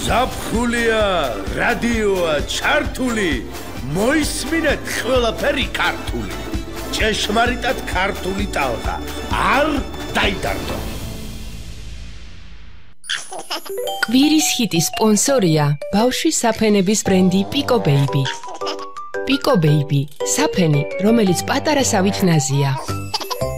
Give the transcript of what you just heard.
ზაფხულია, რადიოა, ჩართული, მოისმინეთ ყველაფერი ქართული. ჭეშმარიტად ქართული ტალღა, არ დაიდარდო. კვირის ჰიტის სპონსორია ბავშვის საფენების ბრენდი Pico Baby. Pico Baby, საფენი, რომელიც პატარა სავით ნაზია.